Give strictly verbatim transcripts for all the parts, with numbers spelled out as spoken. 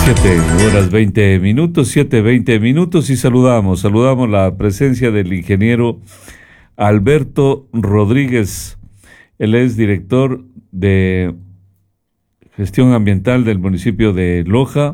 siete horas veinte minutos, siete veinte minutos y saludamos, saludamos la presencia del ingeniero Alberto Rodríguez. Él es director de gestión ambiental del municipio de Loja,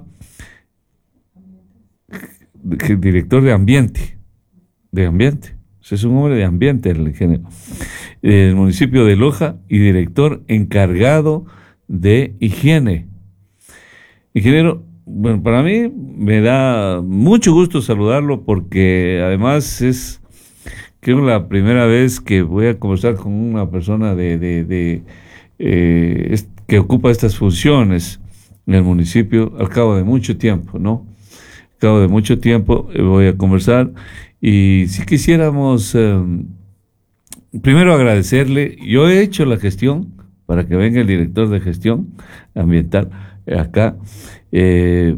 director de ambiente, de ambiente, es un hombre de ambiente el ingeniero, del municipio de Loja y director encargado de higiene. Ingeniero, bueno, para mí me da mucho gusto saludarlo porque además es, creo, la primera vez que voy a conversar con una persona de, de, de eh, es, que ocupa estas funciones en el municipio al cabo de mucho tiempo, ¿no? Al cabo de mucho tiempo eh, voy a conversar y si quisiéramos eh, primero agradecerle. Yo he hecho la gestión para que venga el director de gestión ambiental acá, eh,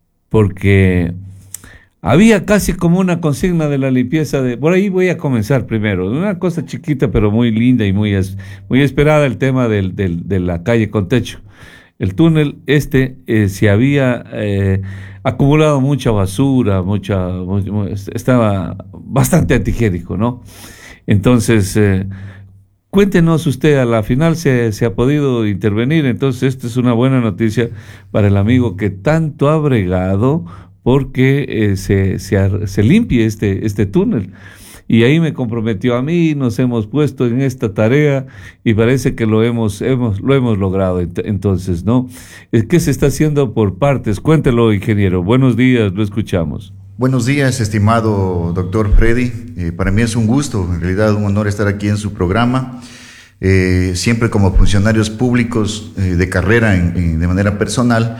porque había casi como una consigna de la limpieza de, por ahí voy a comenzar primero, una cosa chiquita pero muy linda y muy, es, muy esperada, el tema del, del, de la calle con techo. El túnel este eh, se había eh, acumulado mucha basura, mucha, mucha, estaba bastante antihigiénico, ¿no? Entonces, eh, cuéntenos usted, a la final se, se ha podido intervenir, entonces esta es una buena noticia para el amigo que tanto ha bregado porque eh, se, se, se limpie este, este túnel. Y ahí me comprometió a mí, nos hemos puesto en esta tarea y parece que lo hemos, hemos, lo hemos logrado entonces, ¿no? ¿Qué se está haciendo por partes? Cuéntelo, ingeniero. Buenos días, lo escuchamos. Buenos días, estimado doctor Freddy. Eh, para mí es un gusto, en realidad un honor estar aquí en su programa. Eh, siempre como funcionarios públicos eh, de carrera, en, en, de manera personal,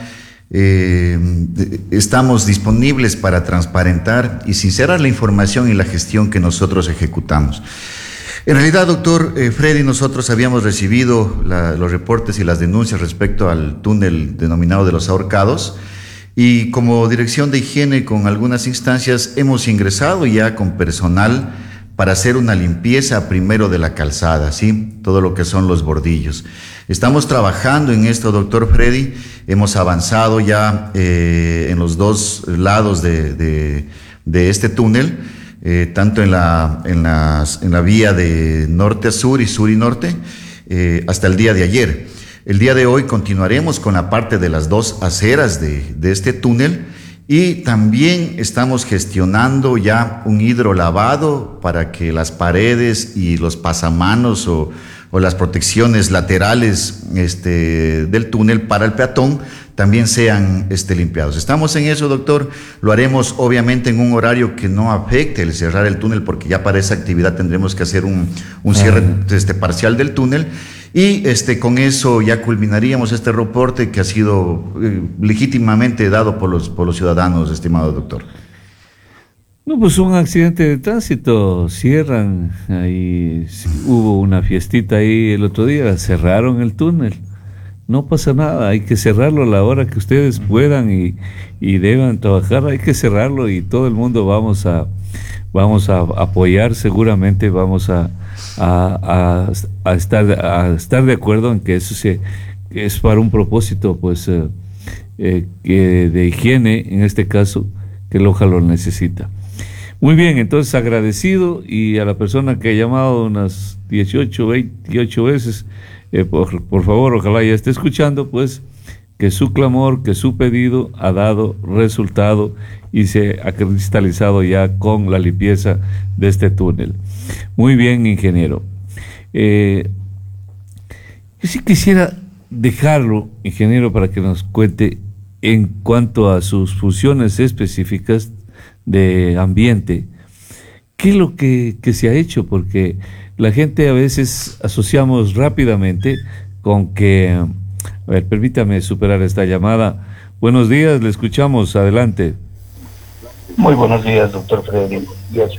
eh, de, estamos disponibles para transparentar y sincerar la información y la gestión que nosotros ejecutamos. En realidad, doctor eh, Freddy, nosotros habíamos recibido la, los reportes y las denuncias respecto al túnel denominado de los Ahorcados. Y como dirección de higiene con algunas instancias hemos ingresado ya con personal para hacer una limpieza primero de la calzada, ¿sí? Todo lo que son los bordillos. Estamos trabajando en esto, doctor Freddy. Hemos avanzado ya eh, en los dos lados de, de, de este túnel, eh, tanto en la, en, las, en la vía de norte a sur y sur y norte, eh, hasta el día de ayer. El día de hoy continuaremos con la parte de las dos aceras de, de este túnel y también estamos gestionando ya un hidrolavado para que las paredes y los pasamanos o, o las protecciones laterales este, del túnel para el peatón también sean este, limpiados. Estamos en eso, doctor. Lo haremos obviamente en un horario que no afecte el cerrar el túnel, porque ya para esa actividad tendremos que hacer un, un cierre este, parcial del túnel. Y este, con eso ya culminaríamos este reporte que ha sido eh, legítimamente dado por los, por los ciudadanos, estimado doctor. No, pues un accidente de tránsito, cierran, ahí hubo una fiestita ahí el otro día, cerraron el túnel. No pasa nada, hay que cerrarlo a la hora que ustedes puedan y, y deban trabajar, hay que cerrarlo y todo el mundo vamos a, vamos a apoyar, seguramente vamos a, a, a, a, estar, a estar de acuerdo en que eso se, que es para un propósito pues eh, eh, que de higiene, en este caso, que Loja lo necesita. Muy bien, entonces agradecido, y a la persona que ha llamado unas dieciocho, veintiocho veces, Eh, por, por favor, ojalá ya esté escuchando, pues, que su clamor, que su pedido ha dado resultado y se ha cristalizado ya con la limpieza de este túnel. Muy bien, ingeniero. Eh, yo sí quisiera dejarlo, ingeniero, para que nos cuente en cuanto a sus funciones específicas de ambiente, qué es lo que, que se ha hecho, porque la gente a veces asociamos rápidamente con que, a ver, permítame superar esta llamada. Buenos días, le escuchamos, adelante. Muy buenos días, doctor Freddy.